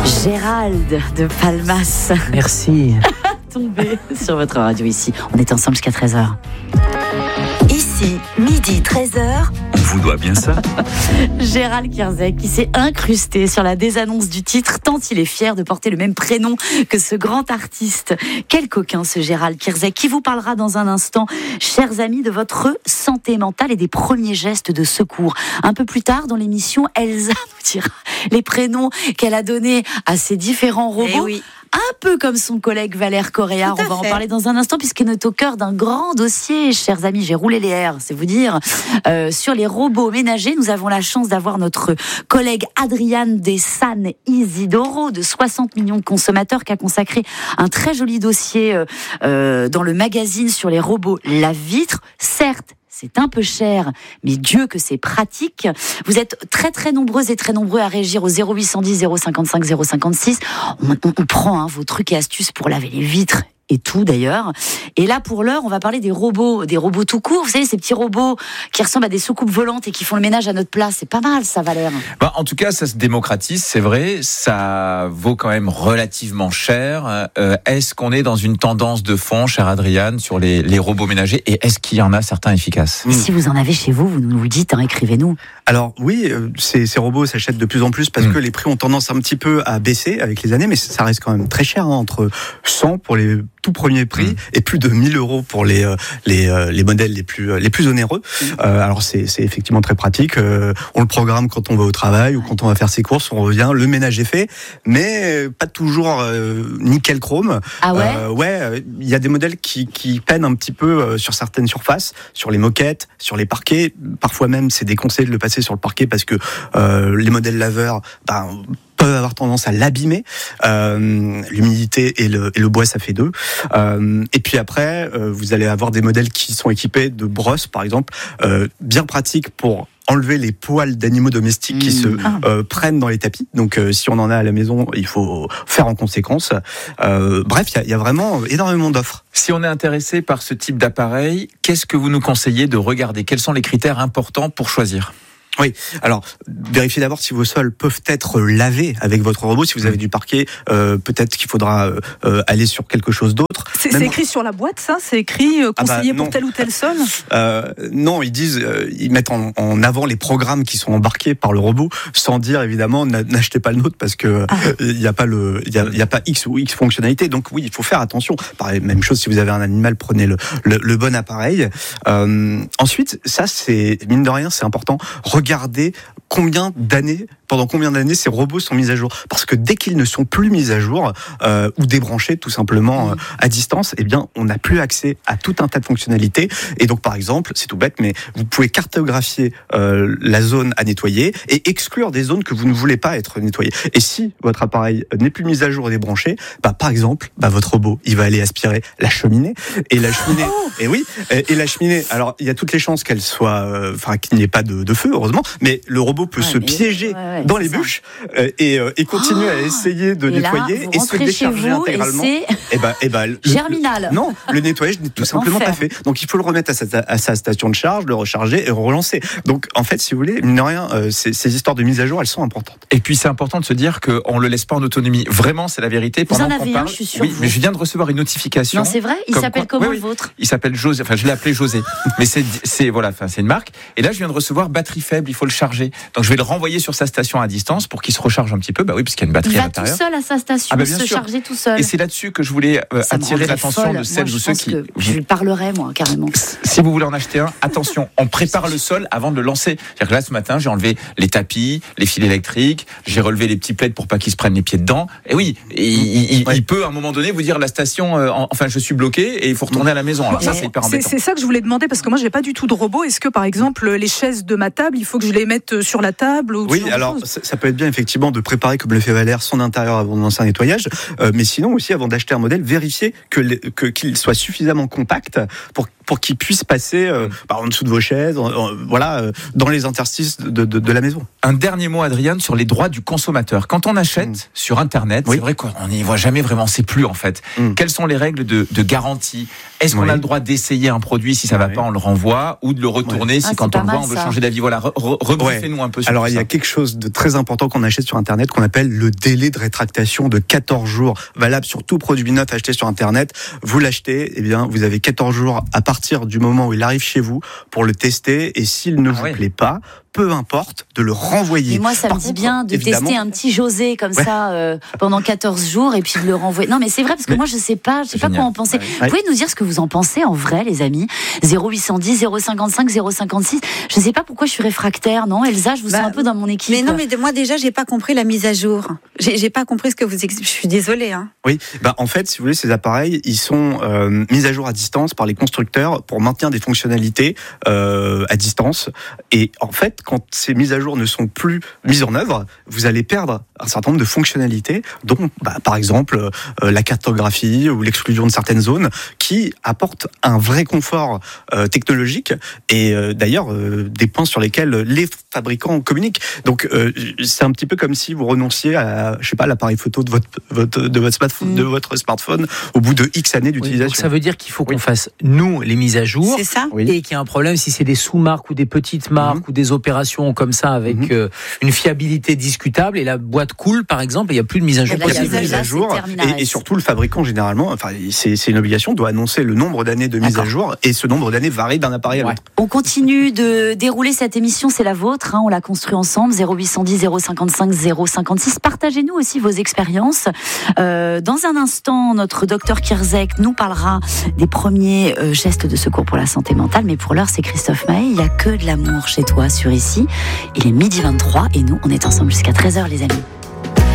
Gérald de Palmas. Merci. Tombé sur votre radio ici. On est ensemble jusqu'à 13h. Ici, midi 13h. On vous doit bien ça. Gérald Kierzek qui s'est incrusté sur la désannonce du titre tant il est fier de porter le même prénom que ce grand artiste. Quel coquin ce Gérald Kierzek qui vous parlera dans un instant, chers amis, de votre santé mentale et des premiers gestes de secours. Un peu plus tard dans l'émission, Elsa nous dira les prénoms qu'elle a donnés à ses différents robots. Eh oui. Un peu comme son collègue Valère Correa, on va en parler dans un instant puisqu'elle est au cœur d'un grand dossier, chers amis, j'ai roulé les airs, c'est vous dire. Sur les robots ménagers, nous avons la chance d'avoir notre collègue Adriane de San Isidoro de 60 millions de consommateurs qui a consacré un très joli dossier dans le magazine sur les robots La Vitre. Certes, c'est un peu cher, mais Dieu que c'est pratique. Vous êtes très très nombreuses et très nombreux à réagir au 0810 055 056. On prend vos trucs et astuces pour laver les vitres et tout d'ailleurs. Et là, pour l'heure, on va parler des robots tout court. Vous savez, ces petits robots qui ressemblent à des soucoupes volantes et qui font le ménage à notre place. C'est pas mal, ça, Valère. En tout cas, ça se démocratise, c'est vrai. Ça vaut quand même relativement cher. Est-ce qu'on est dans une tendance de fond, chère Adriane, sur les robots ménagers? Et est-ce qu'il y en a certains efficaces? Si vous en avez chez vous, vous nous le dites, écrivez-nous. Alors oui, ces robots s'achètent de plus en plus parce que les prix ont tendance un petit peu à baisser avec les années, mais ça reste quand même très cher, entre 100 pour les tout premiers prix et plus de 1000 euros pour les modèles les plus onéreux. Alors c'est effectivement très pratique. On le programme quand on va au travail ou quand on va faire ses courses, on revient, le ménage est fait, mais pas toujours nickel chrome. Ah ouais. Ouais, il y a des modèles qui peinent un petit peu sur certaines surfaces, sur les moquettes, sur les parquets. Parfois même, c'est déconseillé de le passer sur le parquet parce que les modèles laveurs peuvent avoir tendance à l'abîmer. L'humidité et le bois, ça fait deux. Et puis après, vous allez avoir des modèles qui sont équipés de brosses, par exemple, bien pratiques pour enlever les poils d'animaux domestiques qui se prennent dans les tapis. Donc, si on en a à la maison, il faut faire en conséquence. Bref, il y a vraiment énormément d'offres. Si on est intéressé par ce type d'appareil, qu'est-ce que vous nous conseillez de regarder? Quels sont les critères importants pour choisir? Oui, alors vérifiez d'abord si vos sols peuvent être lavés avec votre robot. Si vous avez du parquet, peut-être qu'il faudra aller sur quelque chose d'autre. C'est écrit sur la boîte, ça? C'est écrit conseillé pour tel ou tel sol? Non, ils mettent en avant les programmes qui sont embarqués par le robot, sans dire évidemment n'achetez pas le nôtre parce que il y a pas X ou X fonctionnalités. Donc oui, il faut faire attention. Pareil, même chose si vous avez un animal, prenez le bon appareil. Ensuite, ça c'est mine de rien, c'est important. Regardez pendant combien d'années ces robots sont mis à jour. Parce que dès qu'ils ne sont plus mis à jour, ou débranchés tout simplement à distance, eh bien, on n'a plus accès à tout un tas de fonctionnalités. Et donc, par exemple, c'est tout bête, mais vous pouvez cartographier la zone à nettoyer et exclure des zones que vous ne voulez pas être nettoyées. Et si votre appareil n'est plus mis à jour et débranché, par exemple, votre robot, il va aller aspirer la cheminée. Et la cheminée, et la cheminée, alors, il y a toutes les chances qu'elle soit, qu'il n'y ait pas de feu, heureusement, mais le robot peut se piéger dans les bûches et continuer à essayer de nettoyer là, et se décharger intégralement. Germinal. Non, le nettoyage n'est tout simplement pas fait. Donc il faut le remettre à sa station de charge, le recharger et relancer. Donc en fait, si vous voulez, mine de rien, ces histoires de mise à jour, elles sont importantes. Et puis c'est important de se dire qu'on le laisse pas en autonomie. Vraiment, c'est la vérité. Vous en avez un, je suis sûre. Oui, mais je viens de recevoir une notification. Non, c'est vrai. Il s'appelle comment le vôtre? Il s'appelle José. Enfin, je l'ai appelé José. Mais c'est une marque. Et là, je viens de recevoir batterie faible. Il faut le charger. Donc je vais le renvoyer sur sa station à distance pour qu'il se recharge un petit peu. Parce qu'il y a une batterie à l'intérieur. Il va tout seul à sa station, se charger tout seul. Et c'est là-dessus que je voulais attirer l'attention de celles ou ceux qui. Je lui parlerai, moi, carrément. Si vous voulez en acheter un, attention, on prépare le sol avant de le lancer. C'est-à-dire que là, ce matin, j'ai enlevé les tapis, les fils électriques, j'ai relevé les petits plaids pour pas qu'ils se prennent les pieds dedans. Et oui, il peut à un moment donné vous dire la station, je suis bloqué et il faut retourner à la maison. Alors ça, c'est hyper embêtant. C'est ça que je voulais demander parce que moi, j'ai pas du tout de robot. Est-ce que, par exemple, les chaises de ma table, il faut que je les mette sur la table ou Oui, alors ça peut être bien effectivement de préparer, comme le fait Valère, son intérieur avant de lancer un nettoyage, mais sinon aussi avant d'acheter un modèle, vérifier qu'il soit suffisamment compact pour pour qu'il puisse passer en dessous de vos chaises, dans les interstices de la maison. Un dernier mot, Adriane, sur les droits du consommateur. Quand on achète sur Internet, c'est vrai qu'on n'y voit jamais vraiment, c'est plus en fait. Quelles sont les règles de garantie ? Est-ce qu'on a le droit d'essayer un produit, si ça va pas, on le renvoie, ou de le retourner si quand on le voit, on veut changer d'avis ? Voilà, rebriefez-nous un peu sur Alors, ça. il y a quelque chose de très important qu'on achète sur Internet qu'on appelle le délai de rétractation de 14 jours, valable sur tout produit neuf acheté sur Internet. Vous l'achetez, vous avez 14 jours à partir du moment où il arrive chez vous pour le tester, et s'il ne vous plaît pas, peu importe, de le renvoyer. Et moi, ça me dit bien de tester un petit José comme ça pendant 14 jours et puis de le renvoyer. Non, mais c'est vrai, parce que moi, je sais pas quoi en penser. Vous pouvez nous dire ce que vous en pensez en vrai, les amis ? 0810 055 056. Je sais pas pourquoi je suis réfractaire, non ? Elsa, je vous sens un peu dans mon équipe. Mais non, mais moi déjà, j'ai pas compris la mise à jour. J'ai pas compris ce que vous expliquez. Je suis désolée. Oui, en fait, si vous voulez, ces appareils, ils sont mis à jour à distance par les constructeurs pour maintenir des fonctionnalités à distance. Et en fait, quand ces mises à jour ne sont plus mises en œuvre, vous allez perdre un certain nombre de fonctionnalités, dont par exemple la cartographie ou l'exclusion de certaines zones, qui apportent un vrai confort technologique et d'ailleurs des points sur lesquels les fabricants communiquent. Donc c'est un petit peu comme si vous renonciez à, l'appareil photo de votre smartphone au bout de X années d'utilisation. Donc ça veut dire qu'il faut qu'on fasse nous les mises à jour, c'est ça, et qu'il y a un problème si c'est des sous-marques ou des petites marques ou des opérations comme ça avec une fiabilité discutable, et la boîte coule par exemple, il n'y a plus de mise à jour. Il y a plus de mise à jour, et surtout le fabricant généralement, c'est une obligation, doit annoncer le nombre d'années de mise à jour, et ce nombre d'années varie d'un appareil à l'autre. On continue de dérouler cette émission, c'est la vôtre, on l'a construit ensemble. 0810 055 056. Partagez-nous aussi vos expériences. Dans un instant, notre docteur Kierzek nous parlera des premiers gestes de secours pour la santé mentale, mais pour l'heure, c'est Christophe Maé. Il n'y a que de l'amour chez toi sur Ici. Il est 12h23 et nous, on est ensemble jusqu'à 13h, les amis.